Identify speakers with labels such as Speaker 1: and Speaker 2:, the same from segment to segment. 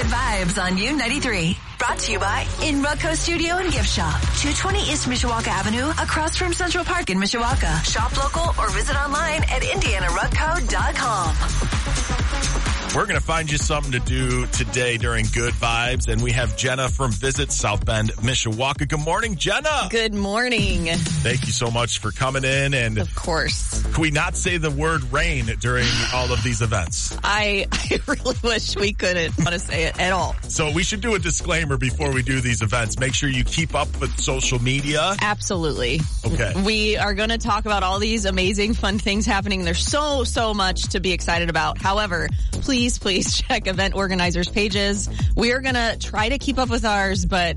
Speaker 1: Good Vibes on U93. Brought to you by In Rugco Studio and Gift Shop. 220 East Mishawaka Avenue, across from Central Park in Mishawaka. Shop local or visit online at IndianaRugco.com.
Speaker 2: We're going to find you something to do today during Good Vibes, and we have Jenna from Visit South Bend, Mishawaka. Good morning, Jenna.
Speaker 3: Good morning.
Speaker 2: Thank you so much for coming in. And
Speaker 3: of course,
Speaker 2: can we not say the word rain during all of these events?
Speaker 3: I really wish we couldn't want to say it at all.
Speaker 2: So we should do a disclaimer before we do these events. Make sure you keep up with social media.
Speaker 3: Absolutely.
Speaker 2: Okay.
Speaker 3: We are going to talk about all these amazing, fun things happening. There's so much to be excited about. However, please check event organizers' pages. We are going to try to keep up with ours, but,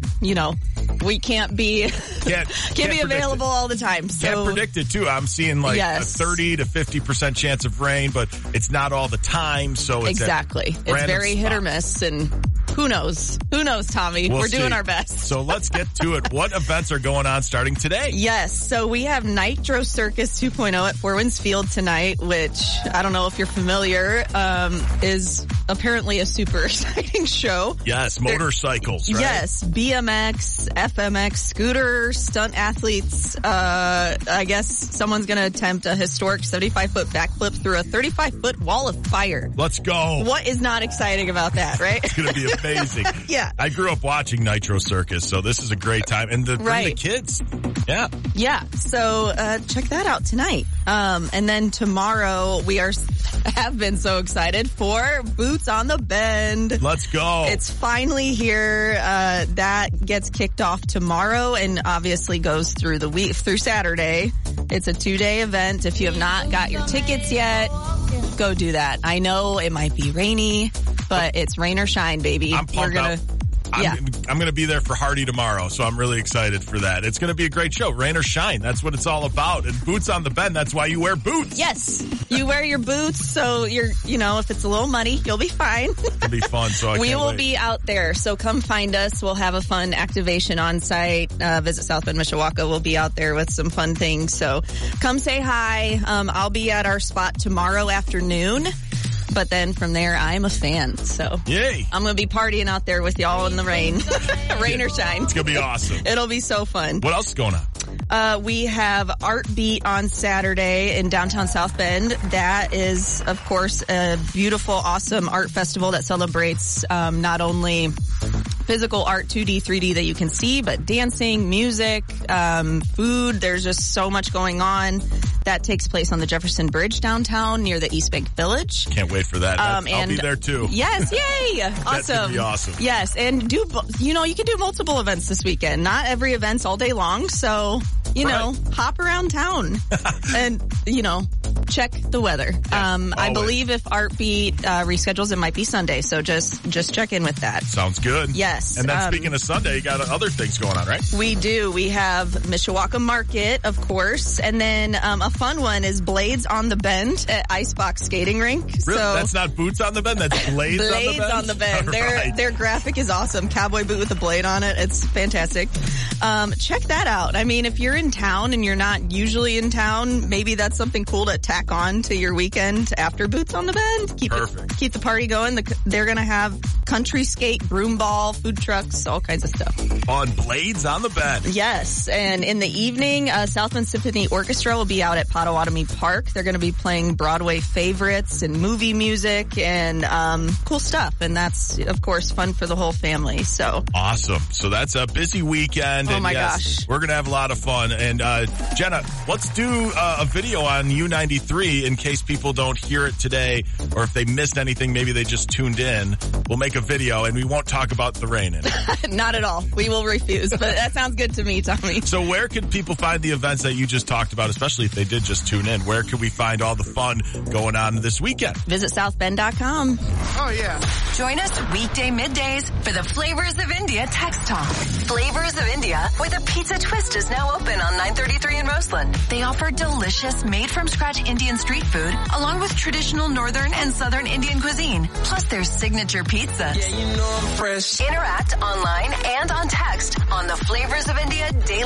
Speaker 3: we can't be available all the time. So.
Speaker 2: Can't predict it, too. I'm seeing a 30 to 50% chance of rain, but it's not all the time. So it's
Speaker 3: exactly. It's very hit or miss, and who knows? Who knows, Tommy? We're doing our best.
Speaker 2: So let's get to it. What events are going on starting today?
Speaker 3: Yes. So we have Nitro Circus 2.0 at Four Winds Field tonight, which I don't know if you're familiar, is apparently a super exciting show.
Speaker 2: Yes, motorcycles, right?
Speaker 3: Yes, BMX, FMX, scooter, stunt athletes. I guess someone's going to attempt a historic 75-foot backflip through a 35-foot wall of fire.
Speaker 2: Let's go.
Speaker 3: What is not exciting about that, right?
Speaker 2: It's going to be amazing.
Speaker 3: Yeah.
Speaker 2: I grew up watching Nitro Circus, so this is a great time. And bring the kids. Yeah.
Speaker 3: Yeah. So check that out tonight. And then tomorrow we have been so excited for Boots on the Bend.
Speaker 2: Let's go.
Speaker 3: It's finally here. That gets kicked off tomorrow and obviously goes through the week, through Saturday. It's a 2-day event. If you have not got your tickets yet, go do that. I know it might be rainy, but it's rain or shine, baby.
Speaker 2: I'm pumped up. I'm going to be there for Hardy tomorrow, so I'm really excited for that. It's going to be a great show. Rain or shine, that's what it's all about. And Boots on the Bend, that's why you wear boots.
Speaker 3: Yes, you wear your boots, so if it's a little muddy, you'll be fine.
Speaker 2: It'll be fun, so I
Speaker 3: We will
Speaker 2: wait.
Speaker 3: be out there, so come find us. We'll have a fun activation on site. Visit South Bend, Mishawaka. We'll be out there with some fun things, so come say hi. I'll be at our spot tomorrow afternoon. But then from there, I'm a fan. So
Speaker 2: yay!
Speaker 3: I'm going to be partying out there with y'all in the rain. Rain or shine.
Speaker 2: It's going to be awesome.
Speaker 3: It'll be so fun.
Speaker 2: What else is going on?
Speaker 3: We have Art Beat on Saturday in downtown South Bend. That is, of course, a beautiful, awesome art festival that celebrates not only physical art, 2D, 3D that you can see, but dancing, music, food. There's just so much going on. That takes place on the Jefferson Bridge downtown near the East Bank Village.
Speaker 2: Can't wait for that. I'll be there too.
Speaker 3: Yes, yay! Awesome.
Speaker 2: That's gonna be awesome.
Speaker 3: Yes, and you can do multiple events this weekend. Not every event's all day long, so hop around town and check the weather. I believe if Art Beat reschedules, it might be Sunday, so just check in with that.
Speaker 2: Sounds good.
Speaker 3: Yes.
Speaker 2: And then speaking of Sunday, you got other things going on, right?
Speaker 3: We do. We have Mishawaka Market, of course, and then a fun one is Blades on the Bend at Icebox Skating Rink.
Speaker 2: Really?
Speaker 3: So,
Speaker 2: that's not Boots on the Bend, that's Blades on the Bend?
Speaker 3: Blades on the Bend. Their graphic is awesome. Cowboy boot with a blade on it. It's fantastic. Check that out. I mean, if you're in town and you're not usually in town, maybe that's something cool to tack on to your weekend after Boots on the Bend. Keep the party going. They're going to have country skate, broom ball, food trucks, all kinds of stuff.
Speaker 2: On Blades on the Bend.
Speaker 3: Yes. And in the evening, South Bend Symphony Orchestra will be out at Potawatomi Park. They're going to be playing Broadway favorites and movie music and cool stuff. And that's, of course, fun for the whole family. So
Speaker 2: awesome. So that's a busy weekend.
Speaker 3: Oh, my gosh.
Speaker 2: We're going to have a lot of fun. And Jenna, let's do a video on U93 in case people don't hear it today, or if they missed anything, maybe they just tuned in. We'll make a video and we won't talk about the rain in it.
Speaker 3: Not at all. We will refuse, but that sounds good to me, Tommy.
Speaker 2: So where could people find the events that you just talked about, especially if they did just tune in? Where could we find all the fun going on this weekend?
Speaker 3: Visit southbend.com.
Speaker 1: Oh, yeah. Join us weekday middays for the Flavors of India text talk. Flavors of India, where the pizza twist is now open on 933 in Roseland. They offer delicious, made-from-scratch Indian street food, along with traditional northern and southern Indian cuisine, plus their signature pizza. Yeah, you know I'm fresh. Interact online and on text on the Flavors of India daily